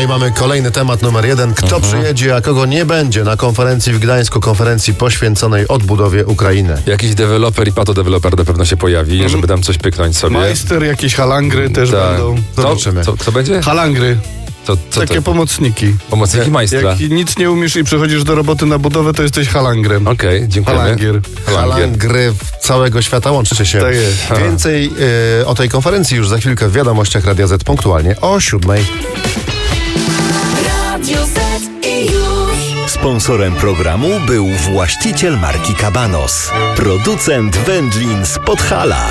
i mamy kolejny temat numer 1. Kto przyjedzie, a kogo nie będzie na konferencji w Gdańsku, konferencji poświęconej odbudowie Ukrainy? Jakiś deweloper i patodeweloper na pewno się pojawi, żeby tam coś pyknąć sobie. Majster, jakieś halangry też będą. Zobaczymy. Co będzie? Halangry. Co Takie pomocniki. Pomocniki majstra. Jak nic nie umiesz i przychodzisz do roboty na budowę, to jesteś halangrem. Okej, dziękujemy. Halangier. Halangry całego świata, łączycie się. Tak jest. Więcej o tej konferencji już za chwilkę w wiadomościach Radia Z punktualnie o 7:00. Radio Z i już. Sponsorem programu był właściciel marki Cabanos, producent wędlin z Podhala.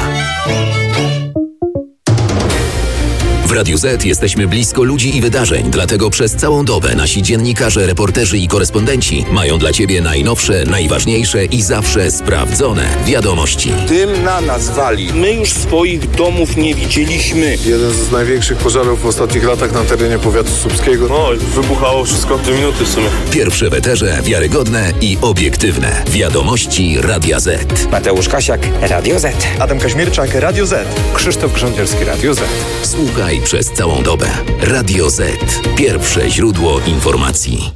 W Radiu Z jesteśmy blisko ludzi i wydarzeń, dlatego przez całą dobę nasi dziennikarze, reporterzy i korespondenci mają dla Ciebie najnowsze, najważniejsze i zawsze sprawdzone wiadomości. Dym na nas wali. My już swoich domów nie widzieliśmy. Jeden z największych pożarów w ostatnich latach na terenie powiatu słupskiego. No, wybuchało wszystko w 2 minuty w sumie. Pierwsze w eterze, wiarygodne i obiektywne wiadomości Radia Z. Mateusz Kasiak, Radio Z. Adam Kaźmierczak, Radio Z. Krzysztof Grządzielski, Radio Z. Słuchaj przez całą dobę. Radio Z. Pierwsze źródło informacji.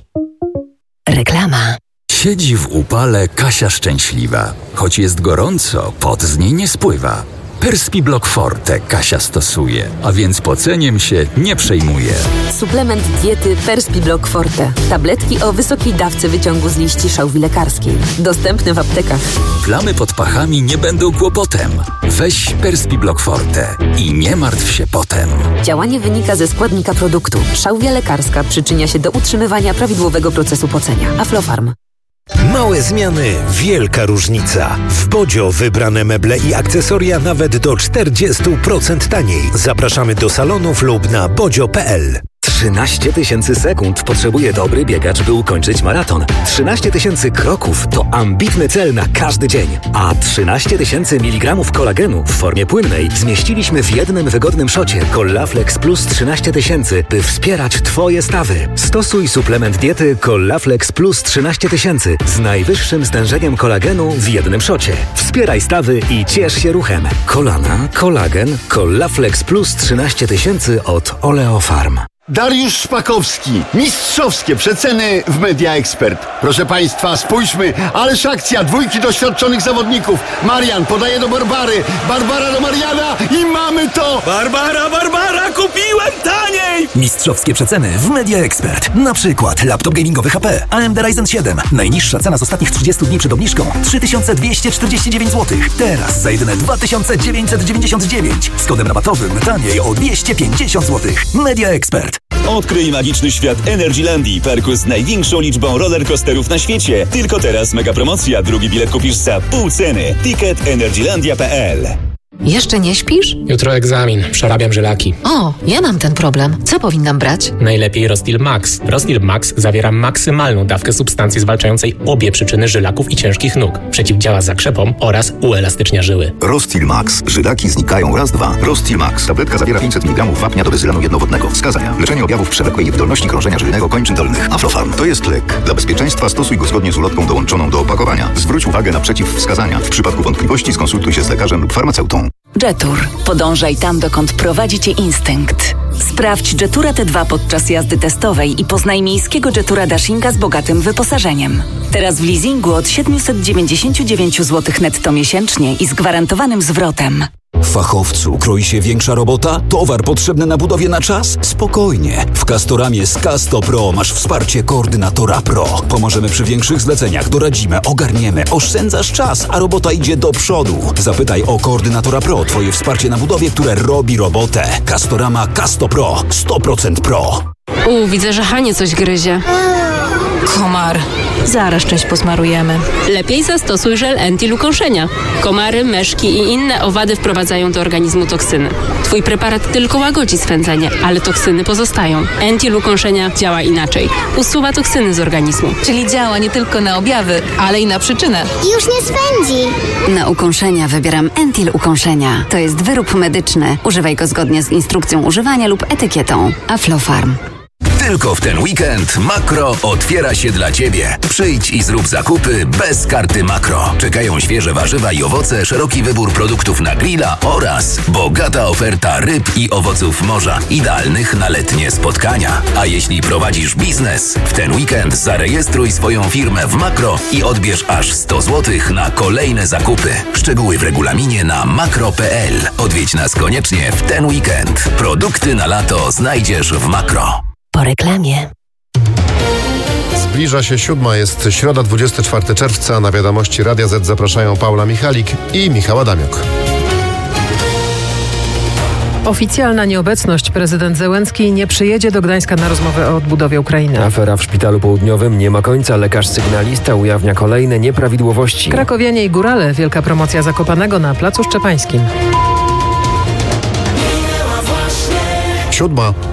Reklama. Siedzi w upale Kasia szczęśliwa. Choć jest gorąco, pot z niej nie spływa. Perspiblock Forte Kasia stosuje, a więc poceniem się nie przejmuje. Suplement diety Perspiblock Forte. Tabletki o wysokiej dawce wyciągu z liści szałwi lekarskiej. Dostępne w aptekach. Plamy pod pachami nie będą kłopotem. Weź Perspiblock Forte i nie martw się potem. Działanie wynika ze składnika produktu. Szałwia lekarska przyczynia się do utrzymywania prawidłowego procesu pocenia. Aflofarm. Małe zmiany, wielka różnica. W Bodzio wybrane meble i akcesoria nawet do 40% taniej. Zapraszamy do salonów lub na bodzio.pl. 13 000 sekund potrzebuje dobry biegacz, by ukończyć maraton. 13 000 kroków to ambitny cel na każdy dzień. A 13 000 mg kolagenu w formie płynnej zmieściliśmy w jednym wygodnym szocie Collaflex Plus 13 000, by wspierać Twoje stawy. Stosuj suplement diety Collaflex Plus 13 000 z najwyższym stężeniem kolagenu w jednym szocie. Wspieraj stawy i ciesz się ruchem. Kolana, kolagen, Collaflex Plus 13 000 od Oleofarm. Dariusz Szpakowski. Mistrzowskie przeceny w Media Expert. Proszę Państwa, spójrzmy, ależ akcja, 2 doświadczonych zawodników. Marian podaje do Barbary, Barbara do Mariana i mamy to! Barbara, kupiłem taniej! Mistrzowskie przeceny w Media Expert. Na przykład laptop gamingowy HP AMD Ryzen 7. Najniższa cena z ostatnich 30 dni przed obniżką 3249 zł. Teraz za jedyne 2999. Z kodem rabatowym taniej o 250 zł. Media Expert. Odkryj magiczny świat Energylandii, parku z największą liczbą rollercoasterów na świecie. Tylko teraz mega promocja, drugi bilet kupisz za pół ceny. Ticket energylandia.pl. Jeszcze nie śpisz? Jutro egzamin, przerabiam żylaki. O, ja mam ten problem. Co powinnam brać? Najlepiej Rostil Max. Rostil Max zawiera maksymalną dawkę substancji zwalczającej obie przyczyny żylaków i ciężkich nóg. Przeciwdziała zakrzepom oraz uelastycznia żyły. Rostil Max. Żylaki znikają raz, dwa. Rostil Max. Tabletka zawiera 500 mg wapnia do bezylanu jednowodnego. Wskazania: leczenie objawów przewlekłej niewydolności krążenia żylnego kończyn dolnych. Aflofarm. To jest lek. Dla bezpieczeństwa stosuj go zgodnie z ulotką dołączoną do opakowania. Zwróć uwagę na przeciwwskazania. W przypadku wątpliwości skonsultuj się z lekarzem lub farmaceutą. Jetur. Podążaj tam, dokąd prowadzi Cię instynkt. Sprawdź Jetura T2 podczas jazdy testowej i poznaj miejskiego Jetura Dashinga z bogatym wyposażeniem. Teraz w leasingu od 799 zł netto miesięcznie i z gwarantowanym zwrotem. Fachowcu, kroi się większa robota? Towar potrzebny na budowie na czas? Spokojnie. W Castoramie z Casto Pro masz wsparcie koordynatora Pro. Pomożemy przy większych zleceniach, doradzimy, ogarniemy, oszczędzasz czas, a robota idzie do przodu. Zapytaj o koordynatora Pro, twoje wsparcie na budowie, które robi robotę. Castorama Casto Pro. 100% Pro. Widzę, że Hanie coś gryzie. Komar. Zaraz czymś posmarujemy. Lepiej zastosuj żel Entil ukąszenia. Komary, meszki i inne owady wprowadzają do organizmu toksyny. Twój preparat tylko łagodzi swędzenie, ale toksyny pozostają. Entil ukąszenia działa inaczej. Usuwa toksyny z organizmu. Czyli działa nie tylko na objawy, ale i na przyczynę. Już nie swędzi. Na ukąszenia wybieram Entil ukąszenia. To jest wyrób medyczny. Używaj go zgodnie z instrukcją używania lub etykietą. Aflofarm. Tylko w ten weekend Makro otwiera się dla Ciebie. Przyjdź i zrób zakupy bez karty Makro. Czekają świeże warzywa i owoce, szeroki wybór produktów na grilla oraz bogata oferta ryb i owoców morza, idealnych na letnie spotkania. A jeśli prowadzisz biznes, w ten weekend zarejestruj swoją firmę w Makro i odbierz aż 100 zł na kolejne zakupy. Szczegóły w regulaminie na makro.pl. Odwiedź nas koniecznie w ten weekend. Produkty na lato znajdziesz w Makro. Po reklamie. Zbliża się 7, jest środa 24 czerwca. Na wiadomości Radia Z zapraszają Paula Michalik i Michał Adamiuk. Oficjalna nieobecność. Prezydent Zełenski nie przyjedzie do Gdańska na rozmowę o odbudowie Ukrainy. Afera w Szpitalu Południowym nie ma końca. Lekarz sygnalista ujawnia kolejne nieprawidłowości. Krakowianie i górale. Wielka promocja Zakopanego na Placu Szczepańskim. 7.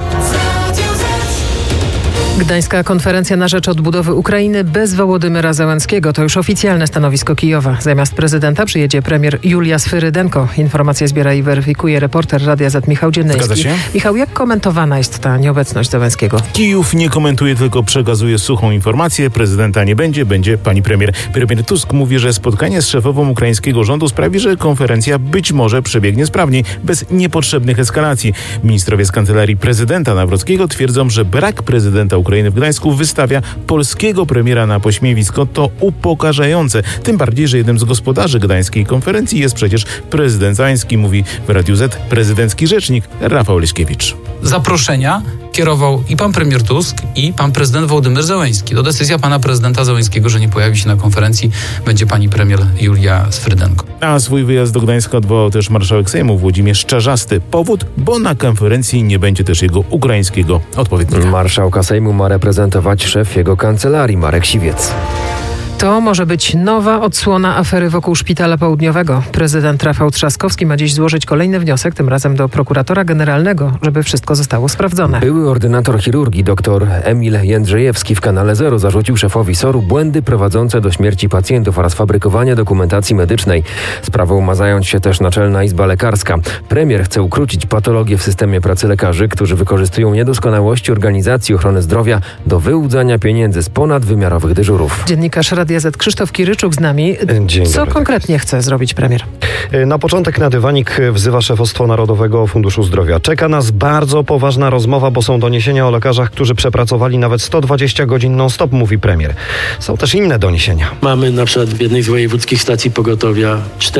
Gdańska konferencja na rzecz odbudowy Ukrainy bez Wołodymyra Zełenskiego. To już oficjalne stanowisko Kijowa. Zamiast prezydenta przyjedzie premier Julia Swyrydenko. Informacje zbiera i weryfikuje reporter Radia Z Michał Dziennyjski. Michał, jak komentowana jest ta nieobecność Zełenskiego? Kijów nie komentuje, tylko przekazuje suchą informację. Prezydenta nie będzie, będzie pani premier. Premier Tusk mówi, że spotkanie z szefową ukraińskiego rządu sprawi, że konferencja być może przebiegnie sprawniej, bez niepotrzebnych eskalacji. Ministrowie z kancelarii prezydenta Nawrockiego twierdzą, że brak prezydenta Ukrainy w Gdańsku wystawia polskiego premiera na pośmiewisko. To upokarzające. Tym bardziej, że jednym z gospodarzy gdańskiej konferencji jest przecież prezydent Zełenski, mówi w Radiu Z prezydencki rzecznik Rafał Leśkiewicz. Zaproszenia kierował i pan premier Tusk, i pan prezydent Wołodymyr Zełenski. To decyzja pana prezydenta Zełenskiego, że nie pojawi się na konferencji, będzie pani premier Julia Swyrydenko. A swój wyjazd do Gdańska odwołał też marszałek Sejmu Włodzimierz Czarzasty. Powód, bo na konferencji nie będzie też jego ukraińskiego odpowiednika. Marszałka Sejmu ma reprezentować szef jego kancelarii Marek Siwiec. To może być nowa odsłona afery wokół Szpitala Południowego. Prezydent Rafał Trzaskowski ma dziś złożyć kolejny wniosek, tym razem do prokuratora generalnego, żeby wszystko zostało sprawdzone. Były ordynator chirurgii dr Emil Jędrzejewski w Kanale Zero zarzucił szefowi SOR-u błędy prowadzące do śmierci pacjentów oraz fabrykowanie dokumentacji medycznej. Sprawą ma zająć się też Naczelna Izba Lekarska. Premier chce ukrócić patologię w systemie pracy lekarzy, którzy wykorzystują niedoskonałości organizacji ochrony zdrowia do wyłudzania pieniędzy z ponadwymiarowych dyżurów. Dziennikarz Radia Z Krzysztof Kiryczuk z nami. Co konkretnie chce zrobić premier? Na początek na dywanik wzywa szefostwo Narodowego Funduszu Zdrowia. Czeka nas bardzo poważna rozmowa, bo są doniesienia o lekarzach, którzy przepracowali nawet 120 godzin non-stop, mówi premier. Są też inne doniesienia. Mamy na przykład w jednej z wojewódzkich stacji pogotowia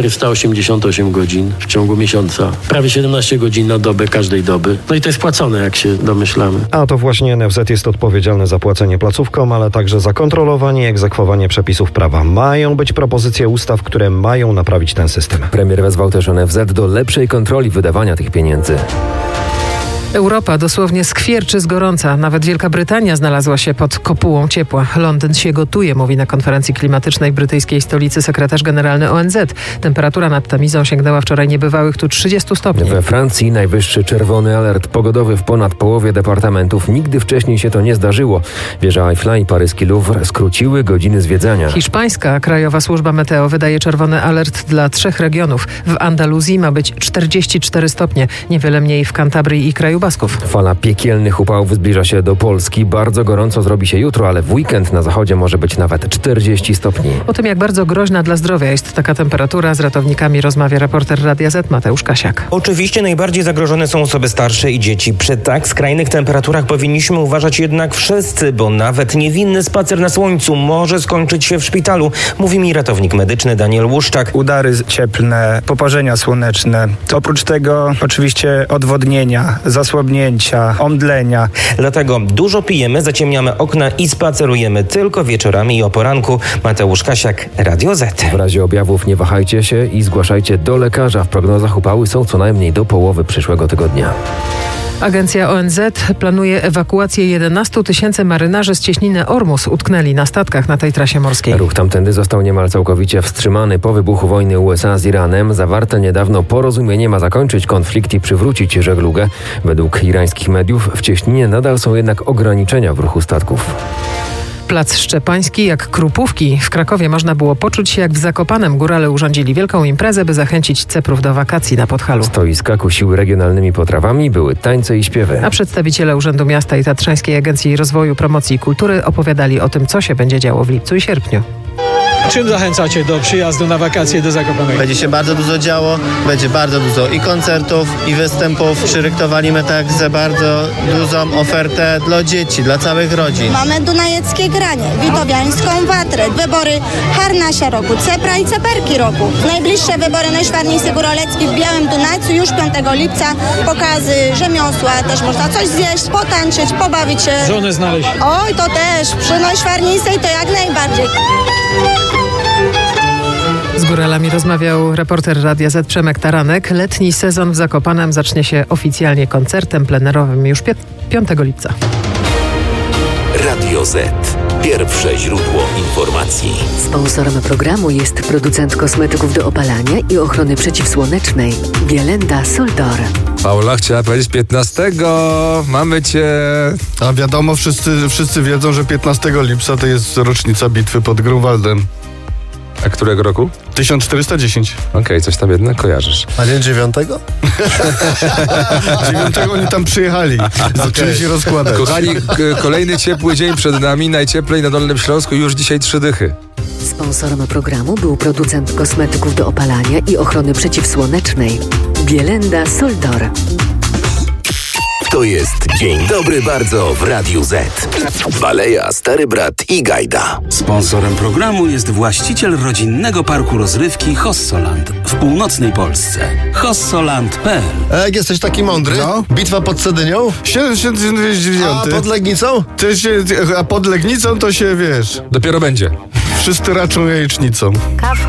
488 godzin w ciągu miesiąca. Prawie 17 godzin na dobę każdej doby. No i to jest płacone, jak się domyślamy. A to właśnie NFZ jest odpowiedzialny za płacenie placówkom, ale także za kontrolowanie i egzekwowanie przepisów prawa. Mają być propozycje ustaw, które mają naprawić ten system. Premier wezwał też NFZ do lepszej kontroli wydawania tych pieniędzy. Europa dosłownie skwierczy z gorąca. Nawet Wielka Brytania znalazła się pod kopułą ciepła. Londyn się gotuje, mówi na konferencji klimatycznej brytyjskiej stolicy sekretarz generalny ONZ. Temperatura nad Tamizą sięgnęła wczoraj niebywałych tu 30 stopni. We Francji najwyższy czerwony alert pogodowy w ponad połowie departamentów. Nigdy wcześniej się to nie zdarzyło. Wieża Eiffla i paryski Louvre skróciły godziny zwiedzania. Hiszpańska Krajowa Służba Meteo wydaje czerwony alert dla 3 regionów. W Andaluzji ma być 44 stopnie, niewiele mniej w Kantabrii i kraju Basków. Fala piekielnych upałów zbliża się do Polski. Bardzo gorąco zrobi się jutro, ale w weekend na zachodzie może być nawet 40 stopni. O tym, jak bardzo groźna dla zdrowia jest taka temperatura, z ratownikami rozmawia reporter Radia Z Mateusz Kasiak. Oczywiście najbardziej zagrożone są osoby starsze i dzieci. Przy tak skrajnych temperaturach powinniśmy uważać jednak wszyscy, bo nawet niewinny spacer na słońcu może skończyć się w szpitalu, mówi mi ratownik medyczny Daniel Łuszczak. Udary cieplne, poparzenia słoneczne. Oprócz tego oczywiście odwodnienia, zasłabnięcia, omdlenia. Dlatego dużo pijemy, zaciemniamy okna i spacerujemy tylko wieczorami i o poranku. Mateusz Kasiak, Radio Z. W razie objawów nie wahajcie się i zgłaszajcie do lekarza. W prognozach upały są co najmniej do połowy przyszłego tygodnia. Agencja ONZ planuje ewakuację 11 000 marynarzy z cieśniny Ormus. Utknęli na statkach na tej trasie morskiej. Ruch tamtędy został niemal całkowicie wstrzymany po wybuchu wojny USA z Iranem. Zawarte niedawno porozumienie ma zakończyć konflikt i przywrócić żeglugę. Według irańskich mediów w cieśninie nadal są jednak ograniczenia w ruchu statków. Plac Szczepański jak Krupówki. W Krakowie można było poczuć się jak w Zakopanem. Górale urządzili wielką imprezę, by zachęcić Ceprów do wakacji na Podhalu. Stoiska kusiły regionalnymi potrawami, były tańce i śpiewy. A przedstawiciele Urzędu Miasta i Tatrzańskiej Agencji Rozwoju, Promocji i Kultury opowiadali o tym, co się będzie działo w lipcu i sierpniu. Czym zachęcacie do przyjazdu na wakacje do Zakopanego? Będzie się bardzo dużo działo, będzie bardzo dużo i koncertów, i występów. Przyryktowaliśmy także bardzo dużą ofertę dla dzieci, dla całych rodzin. Mamy dunajeckie granie, witowiańską watrę, wybory harnasia roku, cepra i ceperki roku. Najbliższe wybory Najszwarniejszy Górolecki w Białym Dunajcu już 5 lipca. Pokazy rzemiosła, też można coś zjeść, potańczyć, pobawić się. Żonę znaleźć. Oj, to też. Przy Najszwarniejszej to jak najbardziej. Z góralami rozmawiał reporter Radia Z Przemek Taranek. Letni sezon w Zakopanem zacznie się oficjalnie koncertem plenerowym już 5 lipca. Radio Z. Pierwsze źródło informacji. Sponsorem programu jest producent kosmetyków do opalania i ochrony przeciwsłonecznej Bielenda Soldor. Paula chciała powiedzieć 15. Mamy cię. A wiadomo, wszyscy wiedzą, że 15 lipca to jest rocznica bitwy pod Grunwaldem. A którego roku? 1410. Okej, coś tam jednak kojarzysz. A nie 9? 9 oni tam przyjechali. Zaczęli się rozkładać. Kochani, kolejny ciepły dzień przed nami. Najcieplej na Dolnym Śląsku. Już dzisiaj 3 dychy. Sponsorem programu był producent kosmetyków do opalania i ochrony przeciwsłonecznej Bielenda Soldor. To jest Dzień Dobry Bardzo w Radiu Z. Baleja, Stary Brat i Gajda. Sponsorem programu jest właściciel rodzinnego parku rozrywki Hossoland w północnej Polsce. Hossoland.pl. Jak jesteś taki mądry? No. Bitwa pod Cedynią? 799. A pod Legnicą? A pod Legnicą to się, wiesz... Dopiero będzie. Wszyscy raczą jajecznicą.